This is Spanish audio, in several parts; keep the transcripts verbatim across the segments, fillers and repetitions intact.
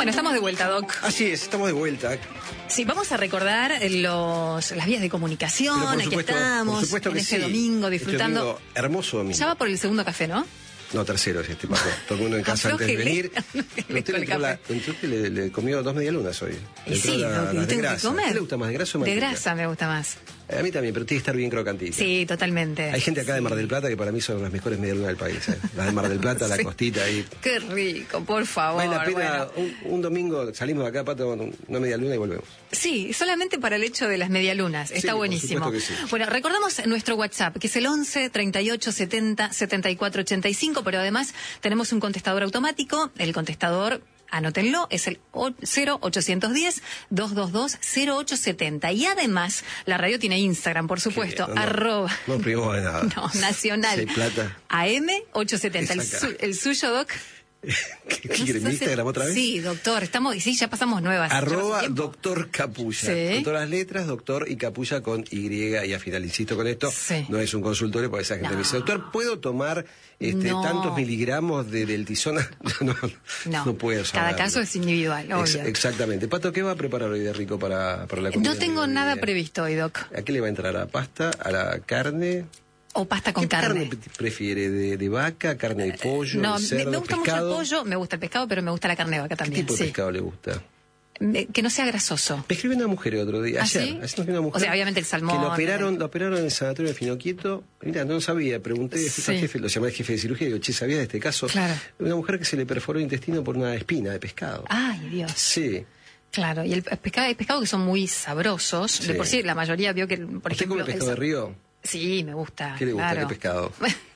Bueno, estamos de vuelta, Doc. Así es, estamos de vuelta. Sí, vamos a recordar los, las vías de comunicación. Aquí supuesto, estamos por supuesto en que este sí. domingo disfrutando. Este domingo, hermoso domingo. Ya va por el segundo café, ¿no? No, tercero es este paso. Todo el mundo en casa antes de venir. Aflójele Usted con le, el la, usted le, le comió dos medialunas hoy. Y Le entró sí, la- lo que las de tengo que grasa. comer. ¿A usted le gusta más de grasa o De manteca? grasa me gusta más. A mí también, pero tiene que estar bien crocantita. Sí, totalmente. Hay gente acá Sí. de Mar del Plata que para mí son las mejores medialunas del país. ¿eh? Las de Mar del Plata, la Sí. costita ahí. Qué rico, por favor. Vale la pena, bueno. un, un domingo salimos de acá, Pato, una medialuna y volvemos. Sí, solamente para el hecho de las medialunas. Está Sí, por buenísimo. supuesto que sí. Bueno, recordamos nuestro WhatsApp, que es el once, treinta y ocho, setenta, setenta y cuatro, ochenta y cinco, pero además tenemos un contestador automático. El contestador, anótenlo, es el cero ochocientos diez, doscientos veintidós, cero ocho setenta. Y además, la radio tiene Instagram, por supuesto, No, no, arroba. No privamos de nada. No, nacional. Seis plata. A M ochocientos setenta. El, Es acá. su- el suyo, Doc. ¿Qué quiere? ¿Mi Instagram otra vez? Sí, doctor, estamos, sí, ya pasamos nuevas. Arroba Llevamos tiempo. doctor Capulla. Sí. Con todas las letras, doctor y Capulla con Y y al final. Insisto con esto, Sí. no es un consultorio porque esa gente No. me dice, doctor, ¿puedo tomar este, No. tantos miligramos de, del tizona? no, No, no puedo cada saberlo. caso es individual, obvio. Ex- exactamente. Pato, ¿qué va a preparar hoy de rico para, para la comida? No tengo del nada día? previsto hoy, Doc. ¿A qué le va a entrar? ¿A pasta? ¿A la carne? O pasta con ¿Qué carne. carne prefiere? ¿De, de vaca? ¿Carne de pollo? No, de me, cerdo? me gusta pescado? mucho el pollo, me gusta el pescado, pero me gusta la carne de vaca ¿Qué también. tipo de sí. pescado le gusta? Me- Que no sea grasoso. Me escribió una mujer el otro día, ¿Ah, ayer. sí? ayer me escribió una mujer O sea, obviamente el salmón, Que lo operaron, el- lo operaron en el sanatorio de Finoquieto. Mira, no sabía, pregunté, fui Sí. al jefe, lo llamé al jefe de cirugía y digo, che, ¿sabía de este caso? Claro. Una mujer que se le perforó el intestino por una espina de pescado. Ay, Dios. Sí. Claro, y el pescado, hay pescados que son muy sabrosos. Sí. De por sí, la mayoría vio que, por ¿Usted ejemplo... come pescado el- de río? Sí, me gusta. ¿Qué le gusta? claro. ¿Qué pescado?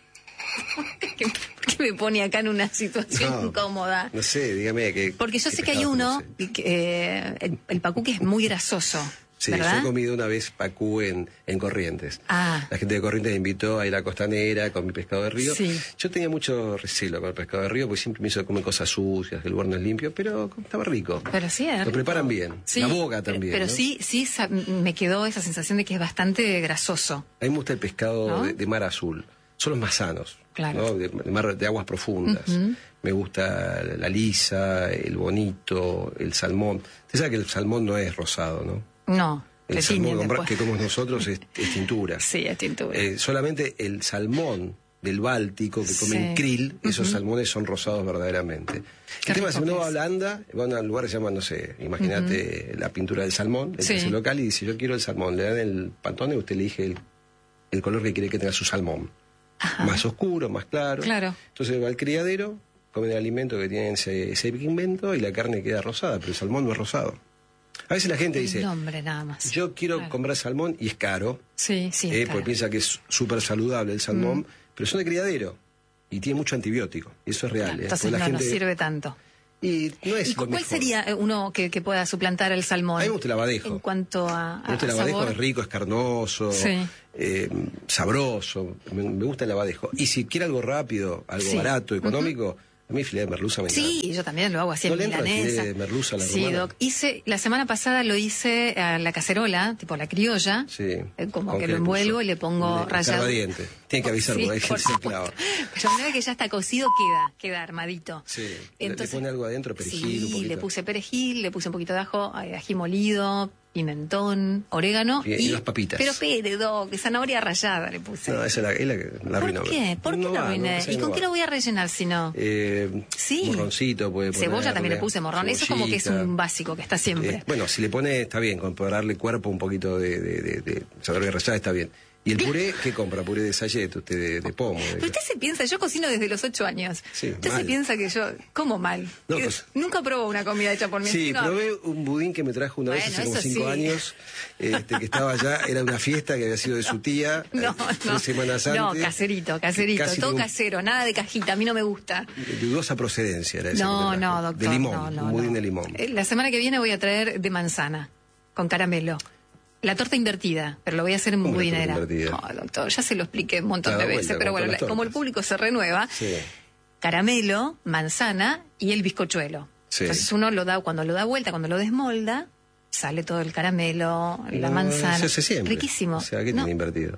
¿Por qué me pone acá en una situación No, incómoda? No sé, dígame que. Porque yo qué sé que hay pescado uno, conoce. que, eh, el, el pacú que es muy grasoso, Sí, ¿verdad? yo he comido una vez pacú en, en Corrientes. Ah. La gente de Corrientes me invitó a ir a la costanera con mi pescado de río. Sí. Yo tenía mucho recelo con el pescado de río porque siempre me hizo comer cosas sucias, que el lugar no es limpio, pero estaba rico. Pero sí, es Lo rico. preparan bien. Sí, La boca también. Pero ¿no? sí, sí, sa- me quedó esa sensación de que es bastante grasoso. A mí me gusta el pescado ¿No? de, de mar azul. Son los más sanos. Claro. ¿no? De, de mar, de aguas profundas. Ujú. Me gusta la lisa, el bonito, el salmón. Usted sabe que el salmón no es rosado, ¿no? No, El te salmón tiñen compra- después. que comemos nosotros es, es tintura. Sí, es tintura. Eh, solamente el salmón del Báltico que comen Sí. krill, esos Ujú. salmones son rosados verdaderamente. Qué El tema es rico que uno que va a es. Holanda, va a un lugar que se llama, no sé, imagínate la pintura del salmón, el Sí. precio local, y dice, yo quiero el salmón. Le dan el pantone y usted elige el, el color que quiere que tenga su salmón. Ajá. Más oscuro, más claro. Claro. Entonces va al criadero, come el alimento que tiene ese, ese pigmento y la carne queda rosada, pero el salmón no es rosado. A veces la gente El dice, nombre nada más. yo quiero Claro. comprar salmón y es caro, Sí, sí. eh, claro. porque piensa que es súper saludable el salmón, pero son de criadero y tiene mucho antibiótico. Y eso es real. Claro, eh, entonces porque no la nos gente- sirve tanto. Y no es ¿Y lo cu- cuál mejor. sería eh, uno que, que pueda suplantar el salmón? A mí me gusta el abadejo. En cuanto a, Me gusta el a abadejo, sabor. es rico, es carnoso, Sí. eh, sabroso. Me, me gusta el abadejo. Y si quiere algo rápido, algo Sí. barato, económico, a mí filete de merluza me encanta. Sí, yo también lo hago así ¿No en le entra el milanesa. filete de merluza a la Sí, romana? Doc. Hice, la semana pasada lo hice a la cacerola, tipo la criolla. Sí. Eh, Como ¿Con que qué lo le puso? envuelvo y le pongo Le- rallado. Escarbadiente. Tiene que avisar Sí, porque hay por gente que se supuesto. clava. Pero una vez que ya está cocido, queda, queda armadito. Sí. Le- Entonces, le pone algo adentro, perejil, sí, un poquito. le puse perejil, le puse un poquito de ajo, eh, ají molido, pimentón, orégano. Bien, y las papitas. Pero pere, Doc, zanahoria rallada le puse. No, esa es la, es la que la arruinó. ¿Por qué? ¿Por qué No lo va, arruiné? no, esa ¿Y no con va. qué lo voy a rellenar si no? Eh, Sí. Morroncito puede poner. Cebolla también le puse morrón. Eso es como que es un básico que está siempre. Eh, bueno, si le pone, está bien, con para darle cuerpo un poquito de, de, de, de zanahoria rallada está bien. ¿Y el puré qué compra? Puré de sayet, usted de, de pomo. de- Pero usted se piensa, yo cocino desde los ocho años. Sí, usted mal. se piensa que yo como mal. No, Que pues- nunca probó una comida hecha por mí. Sí, No, probé un budín que me trajo una vez Bueno, hace como eso cinco sí. años, este, que estaba allá, era una fiesta que había sido de su tía, No, eh, no. tres semanas antes. No, caserito, caserito, Casi todo como casero, nada de cajita, a mí no me gusta. de dudosa procedencia era ese No, que me trajo. no, doctor. De limón, no, no, un budín no. de limón. Eh, La semana que viene voy a traer de manzana, con caramelo. La torta invertida, pero lo voy a hacer en ¿Cómo la torta budinera. invertida? No, doctor, ya se lo expliqué un montón Te da de vuelta veces, con pero bueno, todas la- las como el tortas. público se renueva, Sí. caramelo, manzana y el bizcochuelo. Sí. Entonces uno lo da, cuando lo da vuelta, cuando lo desmolda, sale todo el caramelo, la No, manzana. se hace siempre. Riquísimo. O sea, ¿qué No, tiene invertido?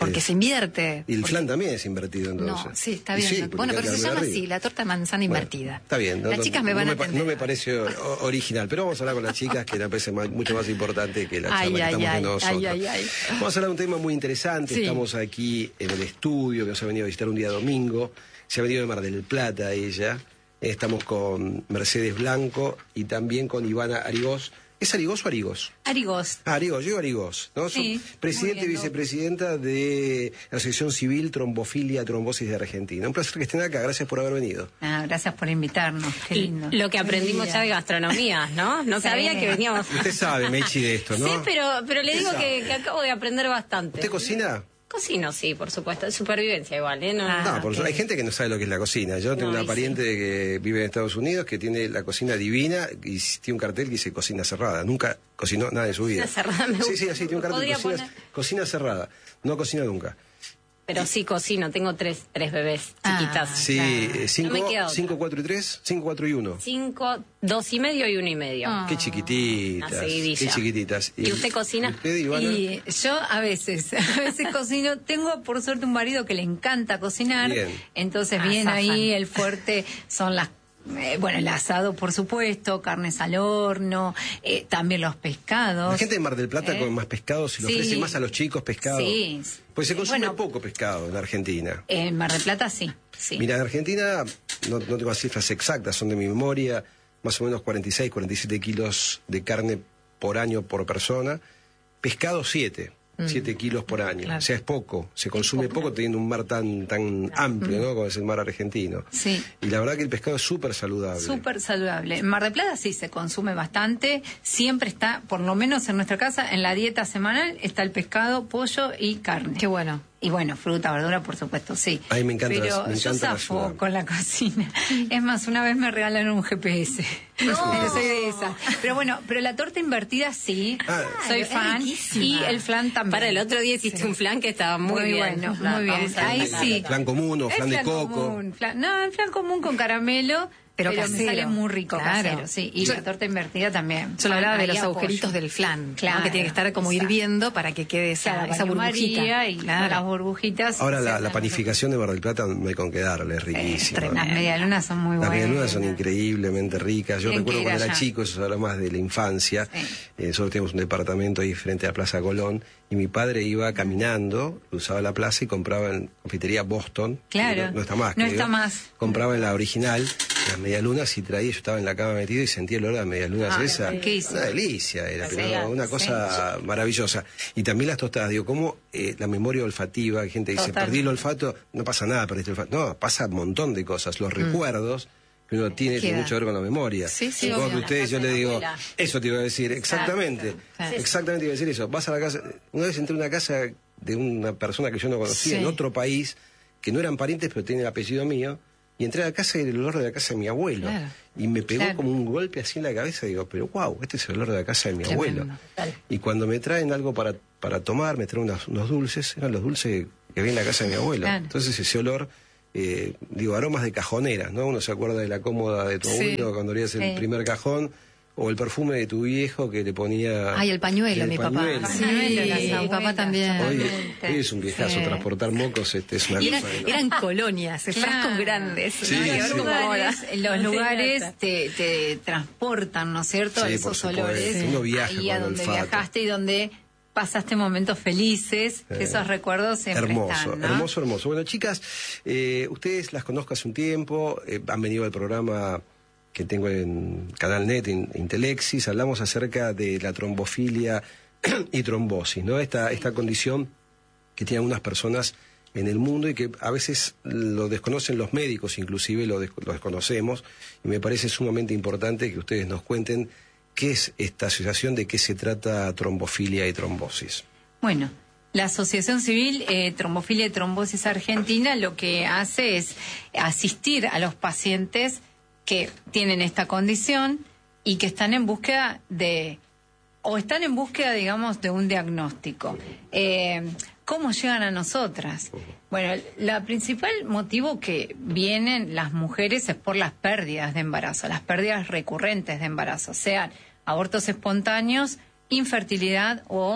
Porque Es- se invierte. Y el porque- flan también es invertido entonces. No, sí, está Y bien. sí, porque bueno, pero queda se muy llama arriba. así, la torta de manzana Bueno, invertida. está bien. Las no, chicas no, me van no a pa- entender. No me parece o- original, pero vamos a hablar con las chicas, que me parece más- mucho más importante que la charla Ay, que ay, estamos ay, teniendo ay, nosotros. ay, ay. Vamos a hablar de un tema muy interesante. Sí. Estamos aquí en el estudio, que nos ha venido a visitar un día domingo. Se ha venido de Mar del Plata ella. Estamos con Mercedes Blanco y también con Ivana Arigós. ¿Es Arigós o Arigós? Arigós. Ah, Arigós, yo Arigós, ¿no? Sí, Son presidente muy y bien, vicepresidenta de la Asociación Civil Trombofilia Trombosis de Argentina. Un placer que estén acá, gracias por haber venido. Ah, gracias por invitarnos, qué Y lindo. lo que aprendimos ya de gastronomía, ¿no? No Sí. sabía que veníamos. Usted sabe, Mechi, de esto, ¿no? Sí, pero, pero le digo que, que acabo de aprender bastante. ¿Usted cocina? Cocino, sí, por supuesto. Es supervivencia igual, ¿eh? No, Ah, No, por ok. eso hay gente que no sabe lo que es la cocina. Yo tengo No, una y pariente que vive en Estados Unidos que tiene la cocina divina y tiene un cartel que dice cocina cerrada. Nunca cocinó nada en su vida. Cocina cerrada, me Sí, gusta. sí, así tiene un cartel Podría cocina, poner- cocina cerrada. No cocina nunca. Pero sí cocino, tengo tres, tres bebés Ah. chiquitas. Sí, claro. eh, cinco, No me queda otra. cinco, cuatro y tres, cinco, cuatro y uno. Cinco, dos y medio y uno y medio. Ah. Qué chiquititas. Una seguidilla. Qué chiquititas. ¿Y usted cocina? ¿Usted, Ivana? Y yo a veces, a veces cocino. Tengo por suerte un marido que le encanta cocinar. Bien. Entonces Ah, bien zafan. ahí el fuerte son las eh, bueno, el asado, por supuesto, carnes al horno, eh, también los pescados. La gente de Mar del Plata Eh, come más pescado, se lo sí. ofrece más a los chicos pescado. Sí. Pues se consume Bueno, poco pescado en Argentina. En Mar del Plata sí, sí. Mira, en Argentina, no, no tengo las cifras exactas, son de mi memoria, más o menos cuarenta y seis, cuarenta y siete kilos de carne por año por persona. Pescado siete, siete kilos por año. claro. O sea, es poco, se consume poco teniendo un mar tan tan amplio, ¿no? Como es el mar argentino. Sí. Y la verdad que el pescado es súper saludable. Súper saludable. En Mar del Plata sí se consume bastante. Siempre está, por lo menos en nuestra casa, en la dieta semanal está el pescado, pollo y carne. Qué bueno. Y bueno, fruta, verdura, por supuesto, sí. A mí me encanta la- Pero me yo encanta la zafo ayuda. con la cocina. Es más, una vez me regalaron un G P S. Yo soy de esa. Pero bueno, pero la torta invertida sí. Ah. Soy es fan. riquísima. Y el flan también. Para el otro día hiciste un flan que estaba muy, Muy bien. bueno, La- muy bien. vamos a Ahí destacar. sí. Flan común o Es flan de coco. común, flan- no, el flan común con caramelo, Pero pero, me casero. sale muy rico Claro. casero, sí. Y Yo- la torta invertida también. Yo le hablaba de Ahí los apoyo. agujeritos del flan, ¿no? Claro, que tiene que estar como exacto. hirviendo para que quede esa, Claro, esa baño burbujita. María y Claro. las burbujitas. Ahora se la, hacen la los- panificación de Mar del Plata no hay con qué darle, es riquísima. Las medialunas son muy Las buenas. medialunas son increíblemente ricas. Yo Tienen recuerdo que ir cuando era allá. chico, eso era más de la infancia. Sí. Eh, nosotros teníamos un departamento ahí frente a la Plaza Colón y mi padre iba caminando, cruzaba la plaza y compraba en confitería Boston. Claro. No, no está más. No creo. está más. Compraba en la original las medialunas y traía, yo estaba en la cama metido y sentía el olor de las medialunas Ah, esa. riquísimo. Una delicia era, Sí, pero una sí. cosa maravillosa. Y también las tostadas, digo, cómo eh, la memoria olfativa, hay gente que dice, Total. perdí el olfato, no pasa nada, perdiste el olfato. No, pasa un montón de cosas. Los recuerdos que uno tiene, tiene Queda. mucho que ver con la memoria. Sí, sí, Supongo obvio. que ustedes, yo La casa le de digo, la abuela. eso te iba a decir, exactamente. Exacto. Exactamente iba a decir eso. Vas a la casa, una vez entré a una casa de una persona que yo no conocía Sí. en otro país, que no eran parientes, pero tienen el apellido mío, y entré a la casa y era el olor de la casa de mi abuelo. Claro. Y me pegó Claro. como un golpe así en la cabeza, digo, pero wow, este es el olor de la casa de mi Tremendo. abuelo. Y cuando me traen algo para, para tomar, me traen unos, unos dulces, eran los dulces que había en la casa de mi abuelo. Claro. Entonces ese olor, eh, digo, aromas de cajoneras, ¿no? Uno se acuerda de la cómoda de tu Sí. abuelo cuando abrías el Sí. primer cajón, o el perfume de tu viejo que le ponía... Ay, el pañuelo, el mi pañuelo. papá. Sí, Sí, las mi papá abuelas, también. Hoy, Totalmente. hoy es un viejazo, Sí. transportar mocos este, es una Y cosa... eran, de loco. eran colonias, Claro. frascos grandes. Sí, ¿no? Y sí. ahora Los como ahora. lugares, los Sí, lugares exacto. te, te transportan, ¿no es cierto? Sí, Esos por supuesto. olores. Uno viaja ahí con a el donde olfato. viajaste y donde pasaste momentos felices, que Eh, esos recuerdos siempre Hermoso, están, ¿no? hermoso, hermoso. Bueno, chicas, eh, ustedes las conozco hace un tiempo, eh, han venido al programa que tengo en Canal Net, en Intelexis, hablamos acerca de la trombofilia y trombosis, ¿no? Esta, esta condición que tienen algunas personas en el mundo y que a veces lo desconocen los médicos, inclusive lo, des- lo desconocemos, y me parece sumamente importante que ustedes nos cuenten qué es esta asociación, de qué se trata trombofilia y trombosis. Bueno, la Asociación Civil eh, Trombofilia y Trombosis Argentina lo que hace es asistir a los pacientes que tienen esta condición y que están en búsqueda de, o están en búsqueda, digamos, de un diagnóstico. Eh, ¿Cómo llegan a nosotras? Bueno, el principal motivo que vienen las mujeres es por las pérdidas de embarazo, las pérdidas recurrentes de embarazo, sean abortos espontáneos, infertilidad o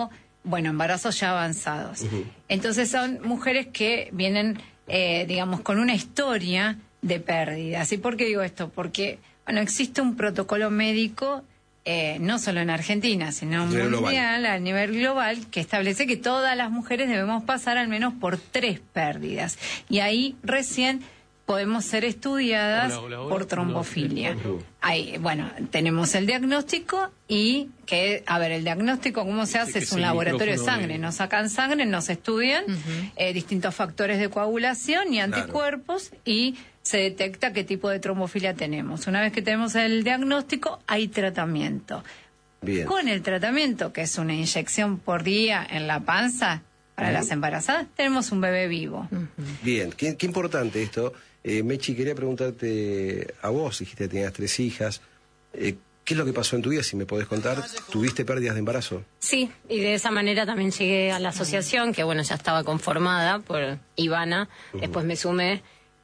bueno, embarazos ya avanzados. Ujú. Entonces son mujeres que vienen, eh, digamos, con una historia de pérdidas. ¿Y por qué digo esto? Porque, bueno, existe un protocolo médico, eh, no solo en Argentina, sino A nivel mundial, global. a nivel global, que establece que todas las mujeres debemos pasar al menos por tres pérdidas. Y ahí recién podemos ser estudiadas Hola, hola, hola. por trombofilia. Ujú. Ahí, bueno, tenemos el diagnóstico y que, a ver, el diagnóstico, ¿cómo se hace? que Es es un el laboratorio de micrófono sangre. de- Nos sacan sangre, nos estudian eh, distintos factores de coagulación y anticuerpos y se detecta qué tipo de trombofilia tenemos. Una vez que tenemos el diagnóstico, hay tratamiento. Bien. Con el tratamiento, que es una inyección por día en la panza para las embarazadas, tenemos un bebé vivo. Bien, qué, qué importante esto. Eh, Mechi, quería preguntarte a vos, dijiste que tenías tres hijas. Eh, ¿Qué es lo que pasó en tu vida, si me podés contar? ¿Tuviste pérdidas de embarazo? Sí, y de esa manera también llegué a la asociación, que bueno, ya estaba conformada por Ivana, después me sumé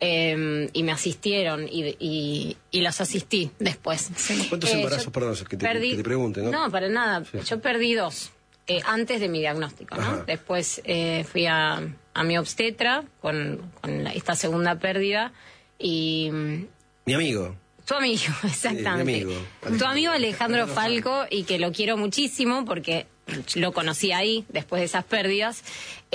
eh, y me asistieron y, y, y los asistí después. ¿Cuántos Eh, embarazos, yo perdón, que te, perdí- que te pregunte, ¿no? No, para nada, yo perdí dos, eh, antes de mi diagnóstico, ¿no? Ajá. Después eh, fui a, a mi obstetra con, con la- esta segunda pérdida y... mm, Mi amigo. Tu amigo, exactamente. mi amigo, Tu amigo Alejandro Falco, y que lo quiero muchísimo porque lo conocí ahí, después de esas pérdidas,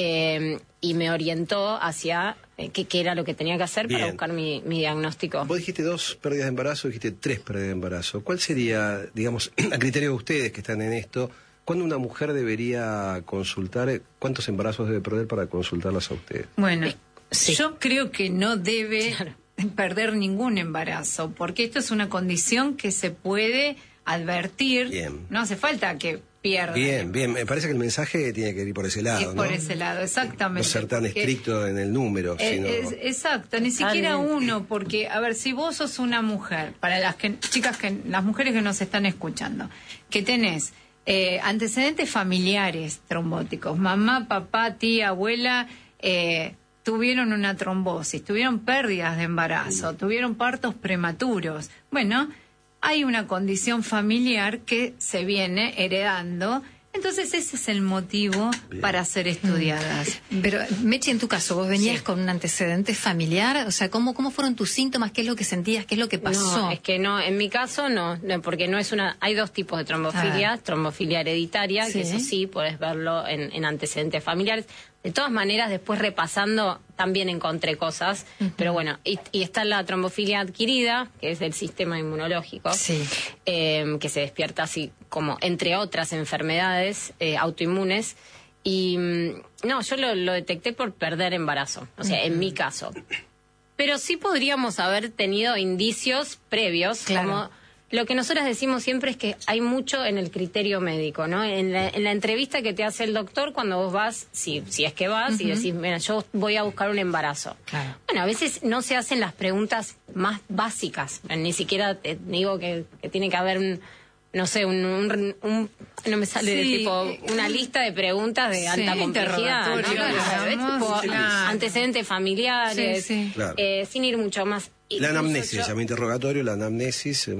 eh, y me orientó hacia eh, qué, qué era lo que tenía que hacer para Bien. buscar mi, mi diagnóstico. Vos dijiste dos pérdidas de embarazo, dijiste tres pérdidas de embarazo. ¿Cuál sería, digamos, a criterio de ustedes que están en esto, cuándo una mujer debería consultar, eh, cuántos embarazos debe perder para consultarlas a ustedes? Bueno, sí. yo creo que no debe Claro. perder ningún embarazo, porque esto es una condición que se puede advertir. Bien. No hace falta que pierda. Bien, bien, me parece que el mensaje tiene que ir por ese lado, Es por ¿no? ese lado, No exactamente. ser tan porque- estricto en el número, Eh, sino... es- exacto, ni Totalmente. siquiera uno, porque, a ver, si vos sos una mujer, para las que, chicas, que las mujeres que nos están escuchando, que tenés eh, antecedentes familiares trombóticos, mamá, papá, tía, abuela, eh, tuvieron una trombosis, tuvieron pérdidas de embarazo, tuvieron partos prematuros. Bueno, hay una condición familiar que se viene heredando. Entonces ese es el motivo Bien. para ser estudiadas. Pero, Mechi, en tu caso, vos venías Sí. con un antecedente familiar, o sea, ¿cómo, ¿cómo fueron tus síntomas? ¿Qué es lo que sentías? ¿Qué es lo que pasó? No, es que no, en mi caso no, no, porque no es una, hay dos tipos de trombofilia, Ah. trombofilia hereditaria, Sí. que eso sí, puedes verlo en, en antecedentes familiares. De todas maneras, después repasando, también encontré cosas, pero bueno, y, y está la trombofilia adquirida, que es del sistema inmunológico, Sí. eh, que se despierta así como entre otras enfermedades eh, autoinmunes. Y mm, no, yo lo, lo detecté por perder embarazo, o sea, en mi caso. Pero sí podríamos haber tenido indicios previos, Claro. como lo que nosotras decimos siempre es que hay mucho en el criterio médico, ¿no? En la, en la entrevista que te hace el doctor cuando vos vas, si, si es que vas, y decís, mira, yo voy a buscar un embarazo. Claro. Bueno, a veces no se hacen las preguntas más básicas, ni siquiera te digo que, que tiene que haber un... No sé, un, un- un- no me sale de Sí, tipo eh, una lista de preguntas de sí, alta complejidad, ¿no? interrogatorio, Claro, es digamos, tipo claro. antecedentes familiares, Sí, sí. Claro. eh, sin ir mucho más. La Incluso anamnesis, yo- se llama interrogatorio, la anamnesis,